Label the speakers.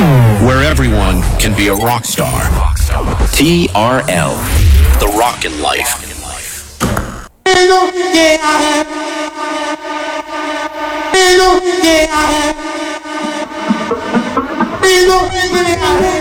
Speaker 1: where everyone can be a rock star. TRL, The Rockin' Life.
Speaker 2: Yeah.